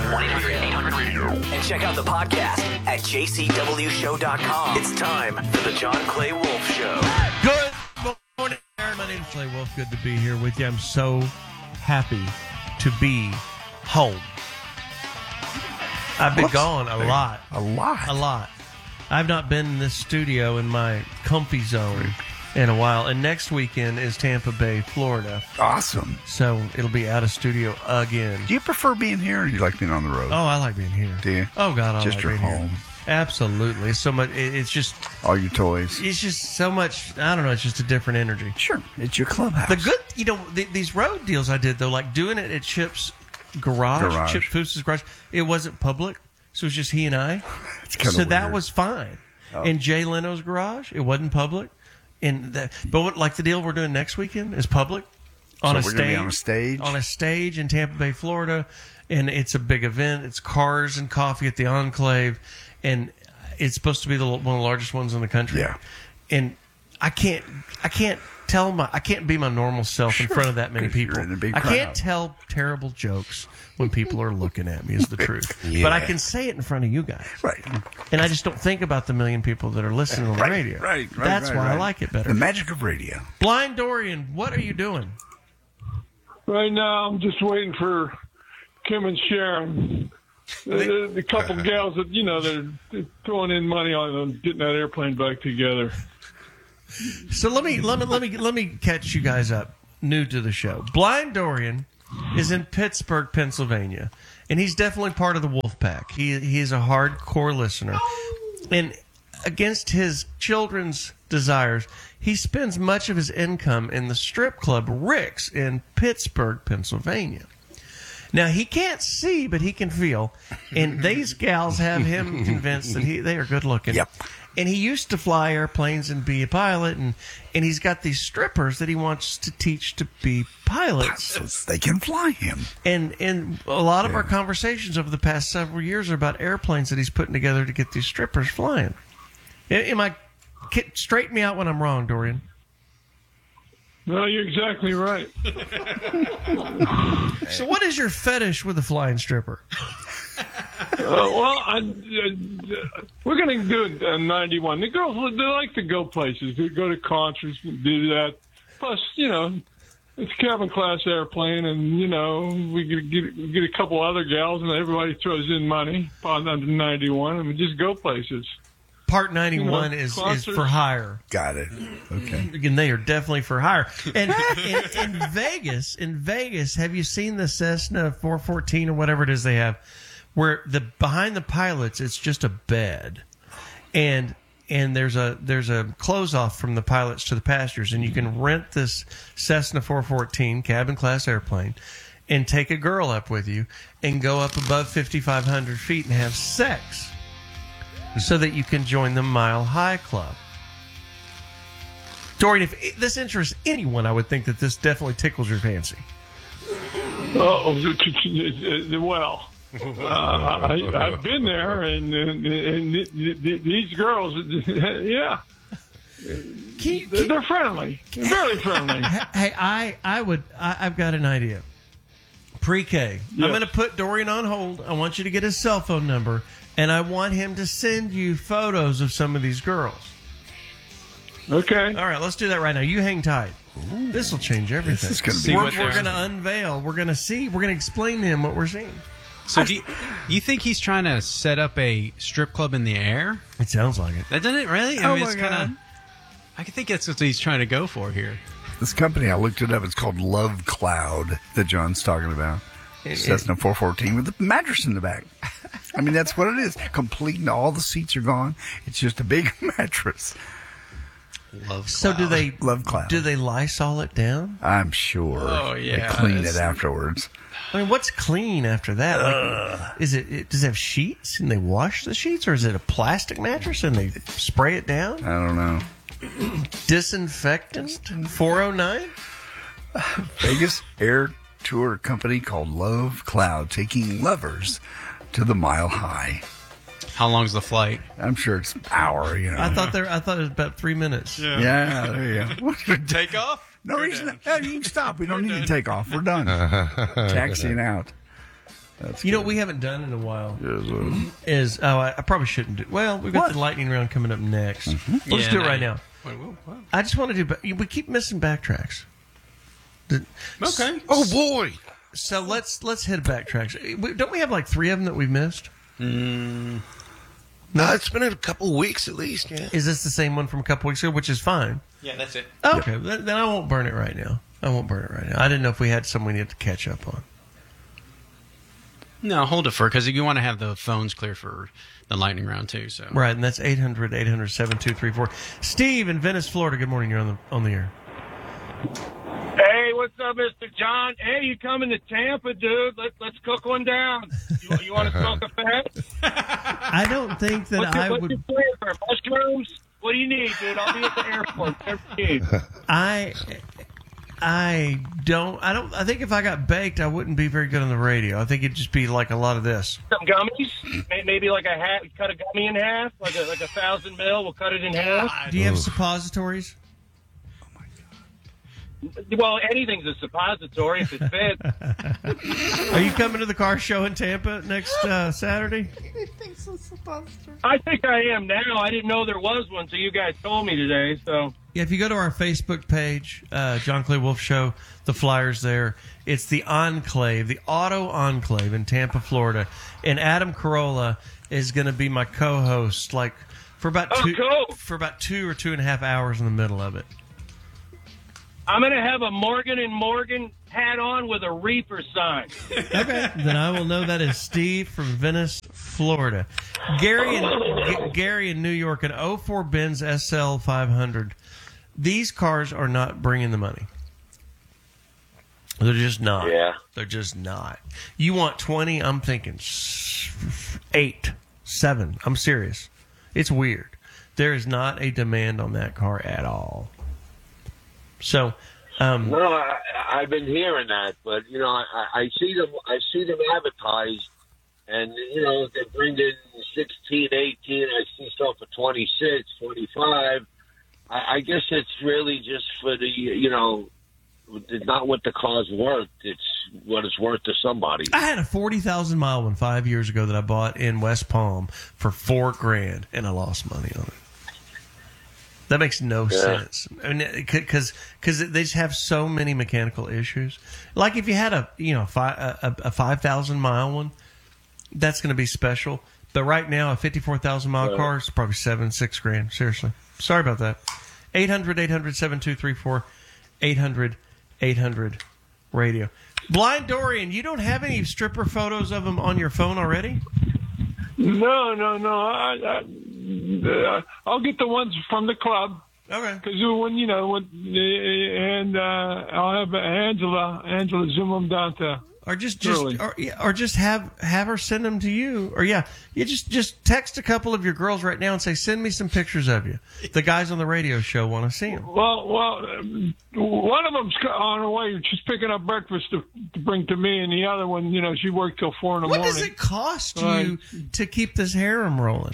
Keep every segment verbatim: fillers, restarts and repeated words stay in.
one eight hundred eight hundred radio. And check out the podcast at j c w show dot com. It's time for the John Clay Wolf Show. Good morning. My name's Clay Wolf. Good to be here with you. I'm so happy to be home. I've been Whoops. gone a lot. A lot. A lot. I've not been in this studio in my comfy zone in a while. And next weekend is Tampa Bay, Florida. Awesome. So it'll be out of studio again. Do you prefer being here or do you like being on the road? Oh, I like being here. Do you? Oh, God, I Just like your being home. here. Absolutely. It's so much. it- It's just, All your toys. it's just so much. I don't know. It's just a different energy. Sure. It's your clubhouse. The good, you know, th- these road deals I did, though, like doing it at Chip's garage, Garage. Chip Foose' garage, it wasn't public. So it was just he and I. It's kinda so that weird. was fine. Oh. In Jay Leno's garage, it wasn't public. And the, but what, like the deal we're doing next weekend is public on So a we're stage. gonna be on a stage? On a stage in Tampa Bay, Florida. And it's a big event. It's cars and coffee at the Enclave. And it's supposed to be the, one of the largest ones in the country. Yeah. And I can't, I can't tell my, I can't be my normal self in Sure, front of that many 'cause you're people. in a big I can't crowd. tell terrible jokes when people are looking at me. Is the truth. But I can say it in front of you guys. Right. And I just don't think about the million people that are listening on the Right, radio. right, right, That's right, why right. I like it better. The magic of radio. Blind Dorian, what are you doing? Right now, I'm just waiting for Kim and Sharon, the, the couple gals that you know they're, they're throwing in money on getting that airplane back together. So let me let me let me let me catch you guys up. New to the show, Blind Dorian is in Pittsburgh, Pennsylvania, and he's definitely part of the Wolf Pack. He he's a hardcore listener, and against his children's desires, he spends much of his income in the strip club Rick's in Pittsburgh, Pennsylvania. Now he can't see, but he can feel, and these gals have him convinced that he they are good looking. Yep. And he used to fly airplanes and be a pilot, and, and he's got these strippers that he wants to teach to be pilots. So they can fly him. And and a lot of our conversations over the past several years are about airplanes that he's putting together to get these strippers flying. A- Am I ki- straighten me out when I'm wrong, Dorian? No, you're exactly right. So what is your fetish with a flying stripper? Uh, well, I, uh, we're going to do it on ninety-one. The girls, they like to go places. They go to concerts and do that. Plus, you know, it's a cabin class airplane, and, you know, we get, get, we get a couple other gals, and everybody throws in money on under ninety-one, and we just go places. Part ninety-one You know, is, is concerts. for hire. Got it. Okay. And they are definitely for hire. And in, in Vegas, in Vegas, have you seen the Cessna four fourteen or whatever it is they have, where the behind the pilots it's just a bed, and and there's a there's a close off from the pilots to the passengers, and you can rent this Cessna four fourteen cabin class airplane, and take a girl up with you, and go up above fifty-five hundred feet and have sex, so that you can join the Mile High Club. Dorian, if this interests anyone, I would think that this definitely tickles your fancy. Oh, well, uh, I, I've been there, and, and, and these girls, yeah, Can you- they're they're friendly, very friendly. Hey, I, I would, I, I've got an idea. Pre-K. I'm Yes. going to put Dorian on hold. I want you to get his cell phone number, and I want him to send you photos of some of these girls. Okay. All right, let's do that right now. You hang tight. This will change everything. This is gonna be See we're what we're they're- going to unveil. We're going to see. We're going to explain to him what we're seeing. So do you, you think he's trying to set up a strip club in the air? It sounds like it. That doesn't it really? I Oh mean, my it's kind God. of. I think that's what he's trying to go for here. This company, I looked it up. It's called Love Cloud that John's talking about. Cessna four fourteen with a mattress in the back. I mean, that's what it is. Complete, and all the seats are gone. It's just a big mattress. Love. So do they Love Cloud. do they Lysol it down? I'm sure. Oh, yeah. They clean It's- it afterwards. I mean, what's clean after that? Like, is it, it? Does it have sheets and they wash the sheets, or is it a plastic mattress and they spray it down? I don't know. Disinfectant four oh nine. Vegas air tour company called Love Cloud taking lovers to the Mile High. How long's the flight? I'm sure it's an hour, you know. I thought there. I thought it was about three minutes. Yeah, there you go. Take off? No reason. To, hey, you can stop. We don't need to take off. We're done. Taxiing out. That's You know good. what we haven't done in a while Yes, uh, is oh I, I probably shouldn't do. Well, we've got What? the lightning round coming up next. Let's Yeah, do it no, right now. Wait, whoa, what? I just want to do. ba- We keep missing backtracks. The- Okay. Oh boy. So let's let's hit backtracks. We- Don't we have like three of them that we've missed? No, it's been a couple of weeks at least. Yeah. Is this the same one from a couple weeks ago, which is fine? Yeah, that's it. Okay, then, then I won't burn it right now. I won't burn it right now. I didn't know if we had some we needed to catch up on. No, hold it for because you want to have the phones clear for the lightning round too. So Right, and that's eight hundred, eight hundred, seven two three four. Steve in Venice, Florida. Good morning. You're on the on the air. Hey, what's up, Mister John? Hey, you coming to Tampa, dude? Let's let's cook one down. You, you want to smoke a fat? I don't think that What's, your, I what's would. your flavor? Mushrooms? What do you need, dude? I'll be at the airport. Whatever you need. I I don't. I don't. I think if I got baked, I wouldn't be very good on the radio. I think it'd just be like a lot of this. Some gummies? May- Maybe like a hat. Cut a gummy in half, like a like a thousand mil. We'll cut it in half. Do you have suppositories? Well, anything's a suppository if it fits. Are you coming to the car show in Tampa next uh, Saturday? I think I am now. I didn't know there was one, so you guys told me today. So Yeah, if you go to our Facebook page, uh, John Clay Wolf Show, the flyers there. It's the Enclave, the Auto Enclave in Tampa, Florida, and Adam Carolla is going to be my co-host, like for about Oh, two cool. for about two or two and a half hours in the middle of it. I'm gonna have a Morgan and Morgan hat on with a reefer sign. Okay, then I will know that is Steve from Venice, Florida. Gary in G- Gary in New York, an oh four Benz S L five hundred. These cars are not bringing the money. They're just not. Yeah. They're just not. You want twenty? I'm thinking s- eight, seven. I'm serious. It's weird. There is not a demand on that car at all. So, um, No, I, I've been hearing that, but you know, I, I see them. I see them advertised, and you know, they bring in sixteen, eighteen. I see stuff for twenty-six, twenty-five. I, I guess it's really just for the, you know, it's not what the car's worth. It's what it's worth to somebody. I had a forty thousand mile one five years ago that I bought in West Palm for four grand, and I lost money on it. That makes no Yeah. sense. I mean, because because they just have so many mechanical issues. Like if you had a you know five, a, a five thousand mile one, that's going to be special. But right now, a fifty four thousand mile Right. car is probably seven six grand. Seriously, sorry about that. Eight hundred eight hundred seven two three four, eight hundred eight hundred radio. Blind Dorian, you don't have any stripper photos of them on your phone already? No, no, no. I, I, uh, I'll get the ones from the club. Okay. Because when, you know, when, and uh, I'll have Angela, Angela zoom them down to. Or just, just Really? or, yeah, or just have have her send them to you. Or yeah, you just just text a couple of your girls right now and say, send me some pictures of you. The guys on the radio show want to see them. Well, well, um, one of them's on her way. She's picking up breakfast to, to bring to me, and the other one, you know, she worked till four in the What morning. does it cost Right. you to keep this harem rolling?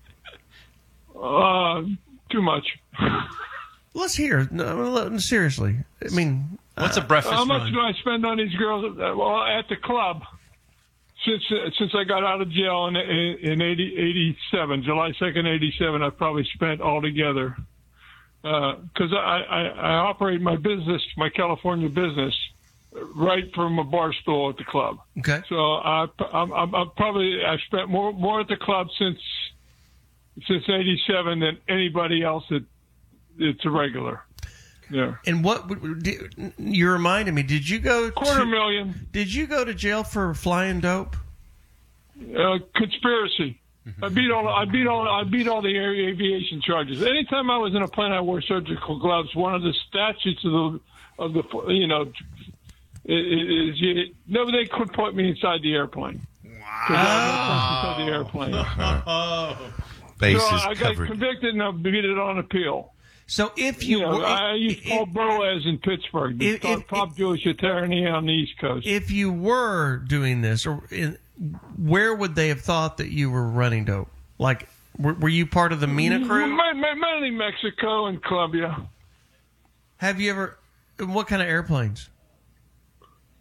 Uh, too much. Let's hear. No, seriously. I mean, what's a uh, breakfast How much run? do I spend on these girls? Uh, Well, at the club, since uh, since I got out of jail in in eighty, eighty-seven, July second, eighty-seven, I probably spent altogether because I, I I operate my business, my California business, right from a bar stool at the club. Okay. So I I'm, I'm, I'm probably I spent more more at the club since since eighty-seven than anybody else that it's a regular. Yeah. And what would- did- you reminded me? Did you go Quarter to, million. Did you go to jail for flying dope? Uh, conspiracy. I beat all. I beat all. I beat all the air aviation charges. Anytime I was in a plane, I wore surgical gloves. One of the statutes of the of the you know is you, no, they couldn't put me inside the airplane. Wow. Inside the airplane. Base So is I got covered. convicted and I beat it on appeal. So if you, You know, were, I used Paul Boaz in Pittsburgh, the if- top, if- top Jewish attorney on the East Coast. if you were doing this, or in, where would they have thought that you were running dope? Like, were, were you part of the Mina crew? Ma- ma- Mainly Mexico and Colombia. Have you ever? What kind of airplanes?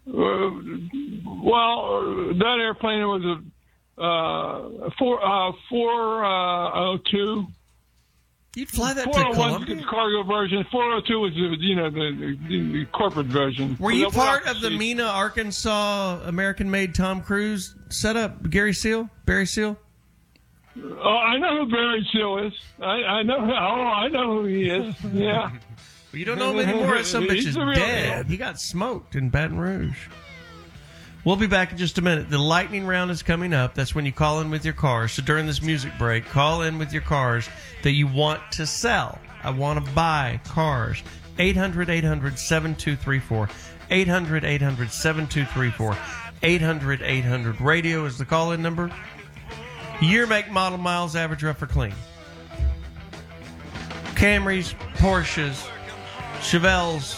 Uh, well, that airplane was a uh, four uh, four oh two. You'd fly that to four oh one Columbia? the cargo version. four oh two was the, you know the, the, the corporate version. Were you Well, part well, of the Mena, Arkansas, American-made Tom Cruise setup? Gary Seal, Barry Seal. Oh, I know who Barry Seal is. I, I know. Oh, I know who he is. Yeah. Well, you don't know him anymore. That son of a bitch He's is the real dead. deal. He got smoked in Baton Rouge. We'll be back in just a minute. The lightning round is coming up. That's when you call in with your cars. So during this music break, call in with your cars that you want to sell. I want to buy cars. eight hundred, eight hundred, seven two three four. eight hundred, eight hundred, seven two three four. eight hundred, eight hundred. Radio is the call-in number. Year, make, model, miles, average, rough, or clean. Camrys, Porsches, Chevelles,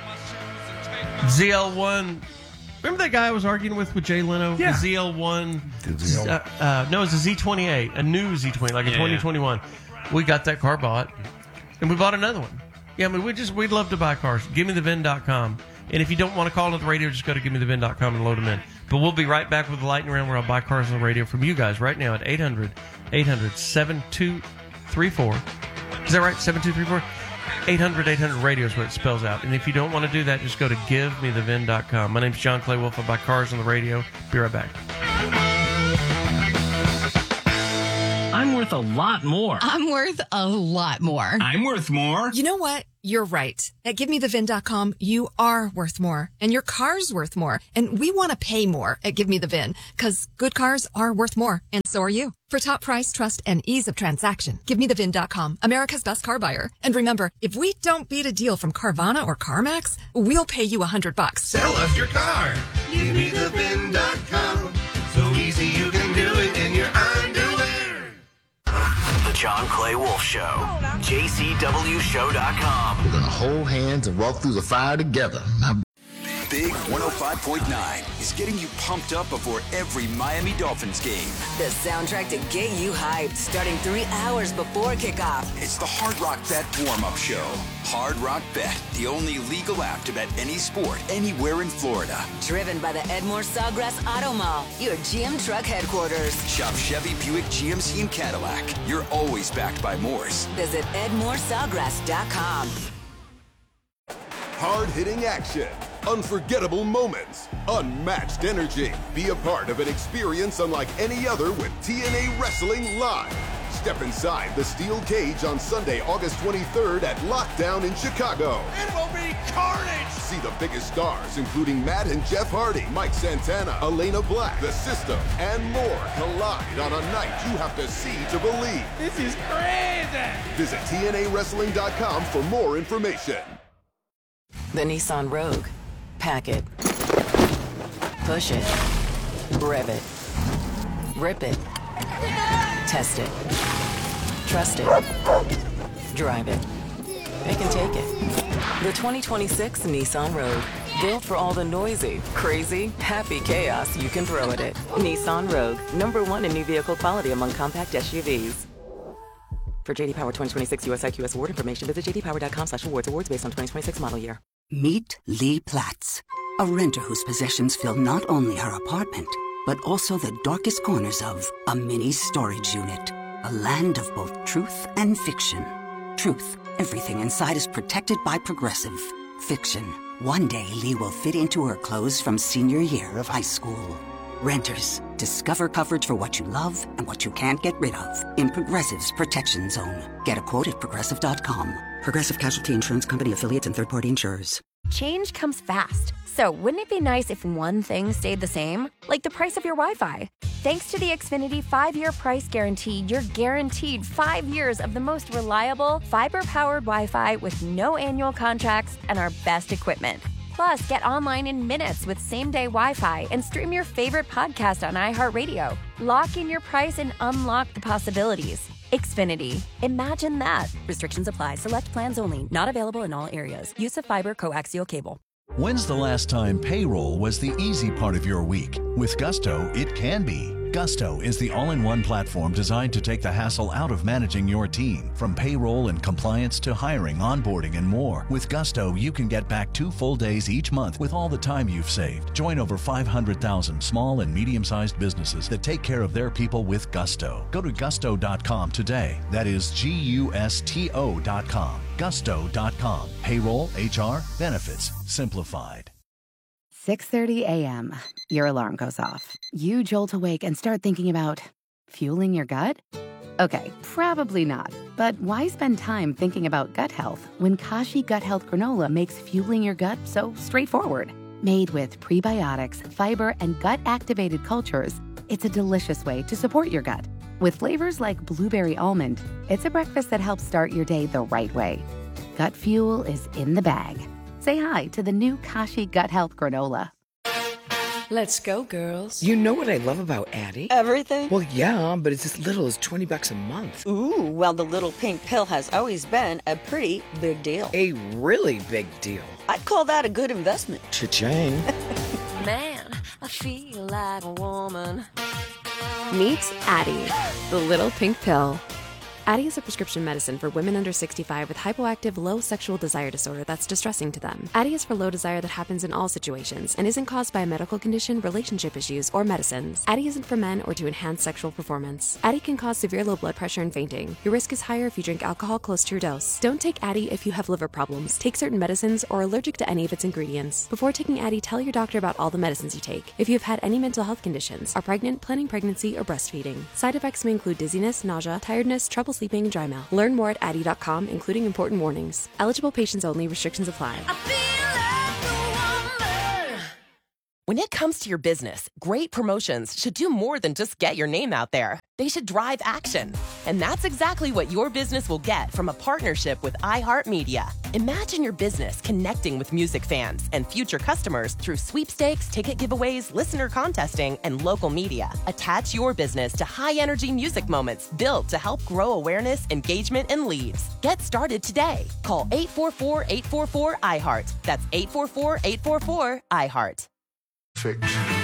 Z L one. Remember that guy I was arguing with with Jay Leno? Yeah. The Z L one. The Z L. Uh, uh, no, it's a Z twenty-eight, a new Z twenty, like a Yeah, twenty twenty-one. We got that car bought, and we bought another one. Yeah, I mean, we just we'd love to buy cars. Give me the V I N dot com. And if you don't want to call into the radio, just go to give me the V I N dot com and load them in. But we'll be right back with the lightning round where I'll buy cars on the radio from you guys right now at eight hundred, eight hundred, seven two three four. Is that right? seven two three four? eight hundred, eight hundred radio is what it spells out. And if you don't want to do that, just go to give me the V I N dot com. My name's John Clay Wolf. I buy cars on the radio. Be right back. I'm worth a lot more. I'm worth a lot more. I'm worth more. You know what? You're right. At give me the V I N dot com, you are worth more. And your car's worth more. And we want to pay more at Give Me the V I N. Because good cars are worth more. And so are you. For top price, trust, and ease of transaction, give me the V I N dot com, America's best car buyer. And remember, if we don't beat a deal from Carvana or CarMax, we'll pay you a hundred bucks. Sell us your car. Give me the V I N dot com. So easy you can do it in your underwear. The John Clay Wolf Show. J C W show dot com. We're going to hold hands and walk through the fire together. Now, Big one oh five point nine is getting you pumped up before every Miami Dolphins game. The soundtrack to get you hyped, starting three hours before kickoff. It's the Hard Rock Bet warm-up show. Hard Rock Bet, the only legal app to bet any sport anywhere in Florida. Driven by the Edmore Sawgrass Auto Mall, your G M truck headquarters. Shop Chevy, Buick, G M C, and Cadillac. You're always backed by Moores. Visit edmore sawgrass dot com. Hard-hitting action, unforgettable moments, unmatched energy. Be a part of an experience unlike any other with T N A Wrestling Live. Step inside the steel cage on Sunday, August twenty-third at Lockdown in Chicago. It will be carnage. See the biggest stars, including Matt and Jeff Hardy, Mike Santana, Elena Black, The System, and more collide on a night you have to see to believe. This is crazy. Visit T N A wrestling dot com for more information. The Nissan Rogue. Pack it. Push it. Rev it. Rip it. Test it. Trust it. Drive it. Pick and take it. The twenty twenty-six Nissan Rogue. Built for all the noisy, crazy, happy chaos you can throw at it. Nissan Rogue. Number one in new vehicle quality among compact S U Vs. For J D Power twenty twenty-six U S I Q S award information, visit j d power dot com slash awards. Awards based on twenty twenty-six model year. Meet Lee Platts, a renter whose possessions fill not only her apartment, but also the darkest corners of a mini storage unit. A land of both truth and fiction. Truth, everything inside is protected by Progressive. Fiction, one day Lee will fit into her clothes from senior year of high school. Renters, discover coverage for what you love and what you can't get rid of in Progressive's Protection Zone. Get a quote at progressive dot com. Progressive Casualty Insurance Company affiliates and third-party insurers. Change comes fast. So wouldn't it be nice if one thing stayed the same? Like the price of your Wi-Fi. Thanks to the Xfinity five-year price guarantee, you're guaranteed five years of the most reliable, fiber-powered Wi-Fi with no annual contracts and our best equipment. Plus, get online in minutes with same-day Wi-Fi and stream your favorite podcast on iHeartRadio. Lock in your price and unlock the possibilities. Xfinity. Imagine that. Restrictions apply. Select plans only. Not available in all areas. Use of fiber coaxial cable. When's the last time payroll was the easy part of your week? With Gusto, it can be. Gusto is the all-in-one platform designed to take the hassle out of managing your team, from payroll and compliance to hiring, onboarding, and more. With Gusto, you can get back two full days each month with all the time you've saved. Join over five hundred thousand small and medium-sized businesses that take care of their people with Gusto. Go to gusto dot com today. That is G U S T O dot com. gusto dot com. Payroll, H R, benefits, simplified. six thirty a.m. Your alarm goes off. You jolt awake and start thinking about fueling your gut? Okay, probably not. But why spend time thinking about gut health when Kashi Gut Health Granola makes fueling your gut so straightforward? Made with prebiotics, fiber, and gut-activated cultures, it's a delicious way to support your gut. With flavors like blueberry almond, it's a breakfast that helps start your day the right way. Gut fuel is in the bag. Say hi to the new Kashi Gut Health Granola. Let's go, girls. You know what I love about Addie? Everything? Well, yeah, but it's as little as twenty bucks a month. Ooh, well, the little pink pill has always been a pretty big deal. A really big deal. I'd call that a good investment. Cha-ching. Man, I feel like a woman. Meet Addie, the little pink pill. Addie is a prescription medicine for women under sixty-five with hypoactive low sexual desire disorder that's distressing to them. Addie is for low desire that happens in all situations and isn't caused by a medical condition, relationship issues, or medicines. Addie isn't for men or to enhance sexual performance. Addie can cause severe low blood pressure and fainting. Your risk is higher if you drink alcohol close to your dose. Don't take Addie if you have liver problems, take certain medicines, or are allergic to any of its ingredients. Before taking Addie, tell your doctor about all the medicines you take. If you have had any mental health conditions, are pregnant, planning pregnancy, or breastfeeding. Side effects may include dizziness, nausea, tiredness, trouble sleeping, and dry mouth. Learn more at addie dot com, including important warnings. Eligible patients only. Restrictions apply. When it comes to your business, great promotions should do more than just get your name out there. They should drive action. And that's exactly what your business will get from a partnership with iHeartMedia. Imagine your business connecting with music fans and future customers through sweepstakes, ticket giveaways, listener contesting, and local media. Attach your business to high-energy music moments built to help grow awareness, engagement, and leads. Get started today. Call eight four four, eight four four, I heart. That's eight four four, eight four four, I heart. Fiction.